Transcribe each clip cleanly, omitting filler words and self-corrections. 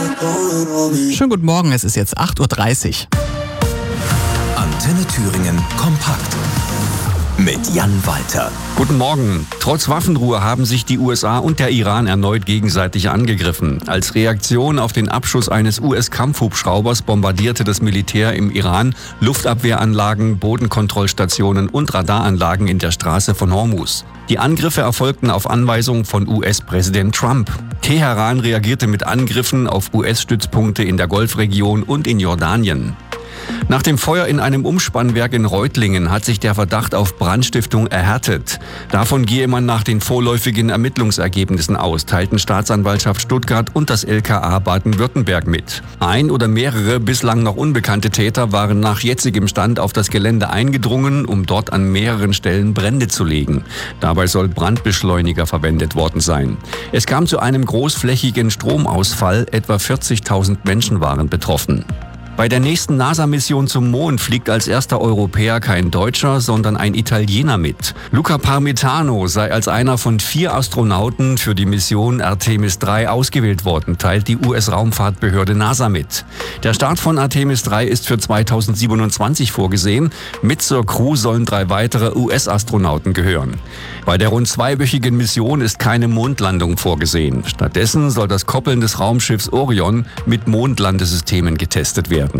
Schönen guten Morgen, es ist jetzt 8:30 Uhr. Antenne Thüringen kompakt mit Jan Walter. Guten Morgen. Trotz Waffenruhe haben sich die USA und der Iran erneut gegenseitig angegriffen. Als Reaktion auf den Abschuss eines US-Kampfhubschraubers bombardierte das Militär im Iran Luftabwehranlagen, Bodenkontrollstationen und Radaranlagen in der Straße von Hormuz. Die Angriffe erfolgten auf Anweisung von US-Präsident Trump. Teheran reagierte mit Angriffen auf US-Stützpunkte in der Golfregion und in Jordanien. Nach dem Feuer in einem Umspannwerk in Reutlingen hat sich der Verdacht auf Brandstiftung erhärtet. Davon gehe man nach den vorläufigen Ermittlungsergebnissen aus, teilten Staatsanwaltschaft Stuttgart und das LKA Baden-Württemberg mit. Ein oder mehrere bislang noch unbekannte Täter waren nach jetzigem Stand auf das Gelände eingedrungen, um dort an mehreren Stellen Brände zu legen. Dabei soll Brandbeschleuniger verwendet worden sein. Es kam zu einem großflächigen Stromausfall, etwa 40.000 Menschen waren betroffen. Bei der nächsten NASA-Mission zum Mond fliegt als erster Europäer kein Deutscher, sondern ein Italiener mit. Luca Parmitano sei als einer von 4 Astronauten für die Mission Artemis 3 ausgewählt worden, teilt die US-Raumfahrtbehörde NASA mit. Der Start von Artemis 3 ist für 2027 vorgesehen. Mit zur Crew sollen 3 weitere US-Astronauten gehören. Bei der rund 2-wöchigen Mission ist keine Mondlandung vorgesehen. Stattdessen soll das Koppeln des Raumschiffs Orion mit Mondlandesystemen getestet werden.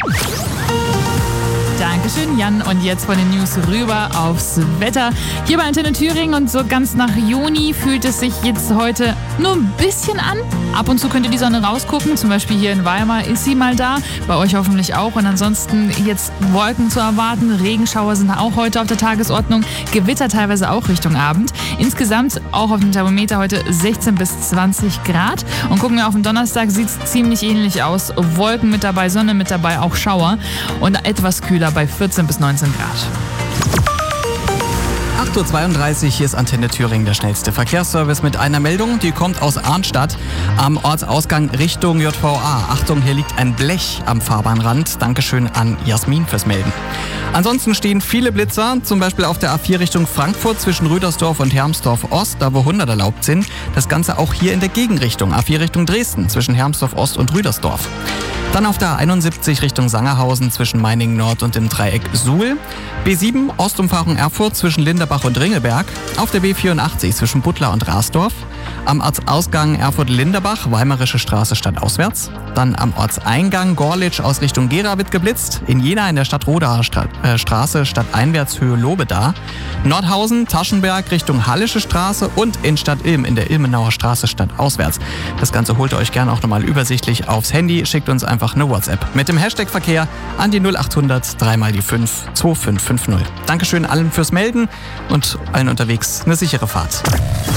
Dankeschön, Jan. Und jetzt von den News rüber aufs Wetter. Hier bei Antenne Thüringen und so ganz nach Juni fühlt es sich jetzt heute nur ein bisschen an. Ab und zu könnte die Sonne rausgucken, zum Beispiel hier in Weimar ist sie mal da, bei euch hoffentlich auch. Und ansonsten jetzt Wolken zu erwarten, Regenschauer sind auch heute auf der Tagesordnung, Gewitter teilweise auch Richtung Abend. Insgesamt auch auf dem Thermometer heute 16 bis 20 Grad. Und gucken wir auf den Donnerstag, sieht es ziemlich ähnlich aus. Wolken mit dabei, Sonne mit dabei, auch Schauer und etwas kühler bei 14 bis 19 Grad. 8:32 Uhr, hier ist Antenne Thüringen, der schnellste Verkehrsservice mit einer Meldung, die kommt aus Arnstadt am Ortsausgang Richtung JVA. Achtung, hier liegt ein Blech am Fahrbahnrand. Dankeschön an Jasmin fürs Melden. Ansonsten stehen viele Blitzer, zum Beispiel auf der A4 Richtung Frankfurt zwischen Rüdersdorf und Hermsdorf Ost, da wo 100 erlaubt sind. Das Ganze auch hier in der Gegenrichtung, A4 Richtung Dresden zwischen Hermsdorf Ost und Rüdersdorf. Dann auf der A71 Richtung Sangerhausen zwischen Meiningen Nord und dem Dreieck Suhl. B7 Ostumfahrung Erfurt zwischen Linderbach und Ringelberg. Auf der B84 zwischen Butler und Rasdorf. Am Ortsausgang Erfurt-Linderbach, Weimarische Straße stadtauswärts. Dann am Ortseingang Gorlitz aus Richtung Gera wird geblitzt. In Jena in der Stadtrodaer Straße stadteinwärts Höhe Lobeda. Nordhausen, Taschenberg Richtung Hallische Straße und in Stadt Ilm in der Ilmenauer Straße stadtauswärts. Das Ganze holt ihr euch gerne auch nochmal übersichtlich aufs Handy. Schickt uns einfach eine WhatsApp mit dem Hashtag Verkehr an die 0800 3 mal die 5 2550. Dankeschön allen fürs Melden und allen unterwegs eine sichere Fahrt.